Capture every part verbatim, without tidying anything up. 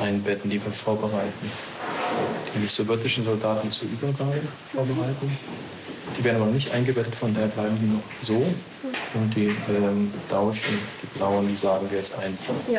einbetten, die wir vorbereiten. Die sowjetischen Soldaten zur Übergabe vorbereiten. Die werden aber noch nicht eingebettet, von daher bleiben die noch so. Und die ähm, Deutschen, die Blauen, die sagen wir jetzt ein. Ja.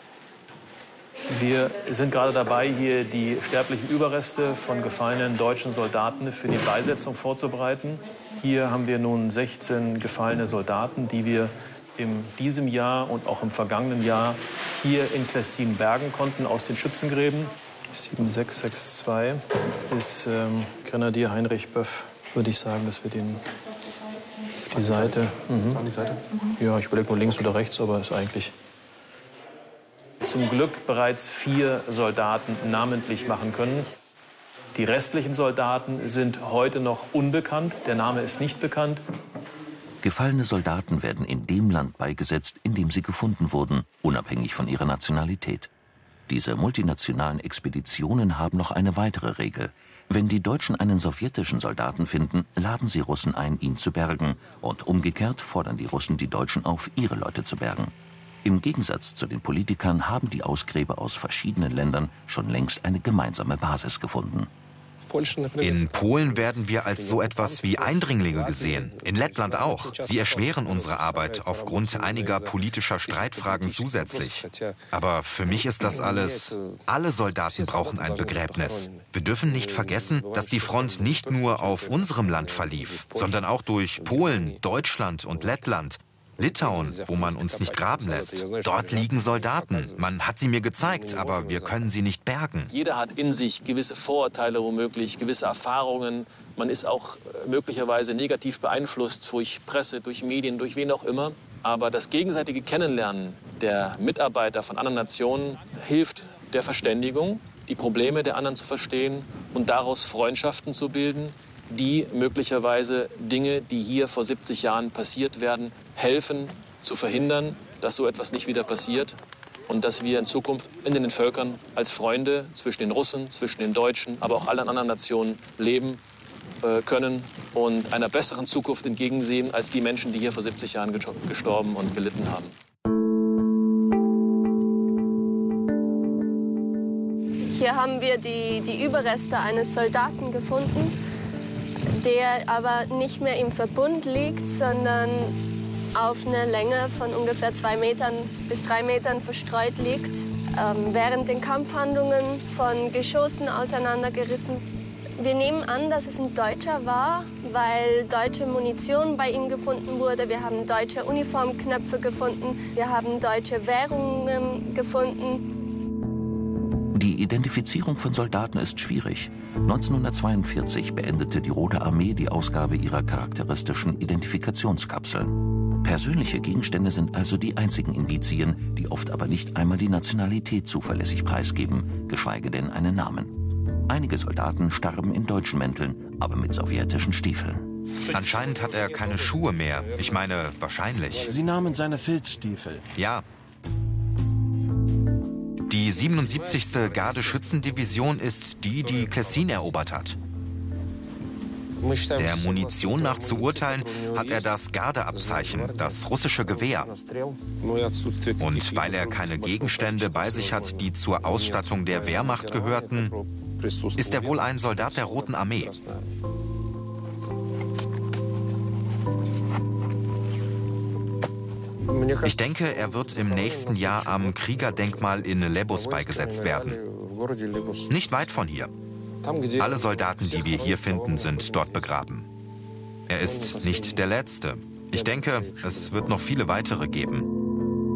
Wir sind gerade dabei, hier die sterblichen Überreste von gefallenen deutschen Soldaten für die Beisetzung vorzubereiten. Hier haben wir nun sechzehn gefallene Soldaten, die wir in diesem Jahr und auch im vergangenen Jahr hier in Plessin bergen konnten aus den Schützengräben. sieben sechs sechs zwei ist ähm, Grenadier Heinrich Böff, würde ich sagen, dass wir den die Seite. Mhm. An die Seite? Ja, ich überlege nur links oder rechts, aber ist eigentlich zum Glück bereits vier Soldaten namentlich machen können. Die restlichen Soldaten sind heute noch unbekannt. Der Name ist nicht bekannt. Gefallene Soldaten werden in dem Land beigesetzt, in dem sie gefunden wurden, unabhängig von ihrer Nationalität. Diese multinationalen Expeditionen haben noch eine weitere Regel. Wenn die Deutschen einen sowjetischen Soldaten finden, laden sie Russen ein, ihn zu bergen. Und umgekehrt fordern die Russen die Deutschen auf, ihre Leute zu bergen. Im Gegensatz zu den Politikern haben die Ausgräber aus verschiedenen Ländern schon längst eine gemeinsame Basis gefunden. In Polen werden wir als so etwas wie Eindringlinge gesehen. In Lettland auch. Sie erschweren unsere Arbeit aufgrund einiger politischer Streitfragen zusätzlich. Aber für mich ist das alles... Alle Soldaten brauchen ein Begräbnis. Wir dürfen nicht vergessen, dass die Front nicht nur auf unserem Land verlief, sondern auch durch Polen, Deutschland und Lettland. Litauen, wo man uns nicht graben lässt. Dort liegen Soldaten. Man hat sie mir gezeigt, aber wir können sie nicht bergen. Jeder hat in sich gewisse Vorurteile womöglich, gewisse Erfahrungen. Man ist auch möglicherweise negativ beeinflusst durch Presse, durch Medien, durch wen auch immer. Aber das gegenseitige Kennenlernen der Mitarbeiter von anderen Nationen hilft der Verständigung, die Probleme der anderen zu verstehen und daraus Freundschaften zu bilden, die möglicherweise Dinge, die hier vor siebzig Jahren passiert werden, helfen zu verhindern, dass so etwas nicht wieder passiert und dass wir in Zukunft in den Völkern als Freunde zwischen den Russen, zwischen den Deutschen, aber auch allen anderen Nationen leben äh, können und einer besseren Zukunft entgegensehen als die Menschen, die hier vor siebzig Jahren gestorben und gelitten haben. Hier haben wir die, die Überreste eines Soldaten gefunden, der aber nicht mehr im Verbund liegt, sondern auf einer Länge von ungefähr zwei Metern bis drei Metern verstreut liegt. Ähm, während den Kampfhandlungen von Geschossen auseinandergerissen. Wir nehmen an, dass es ein Deutscher war, weil deutsche Munition bei ihm gefunden wurde. Wir haben deutsche Uniformknöpfe gefunden. Wir haben deutsche Währungen gefunden. Die Identifizierung von Soldaten ist schwierig. neunzehnhundertzweiundvierzig beendete die Rote Armee die Ausgabe ihrer charakteristischen Identifikationskapseln. Persönliche Gegenstände sind also die einzigen Indizien, die oft aber nicht einmal die Nationalität zuverlässig preisgeben, geschweige denn einen Namen. Einige Soldaten starben in deutschen Mänteln, aber mit sowjetischen Stiefeln. Anscheinend hat er keine Schuhe mehr. Ich meine, wahrscheinlich. Sie nahmen seine Filzstiefel. Ja. Die siebenundsiebzigste Garde-Schützendivision ist die, die Plessin erobert hat. Der Munition nach zu urteilen, hat er das Gardeabzeichen, das russische Gewehr. Und weil er keine Gegenstände bei sich hat, die zur Ausstattung der Wehrmacht gehörten, ist er wohl ein Soldat der Roten Armee. Ich denke, er wird im nächsten Jahr am Kriegerdenkmal in Lebus beigesetzt werden. Nicht weit von hier. Alle Soldaten, die wir hier finden, sind dort begraben. Er ist nicht der Letzte. Ich denke, es wird noch viele weitere geben.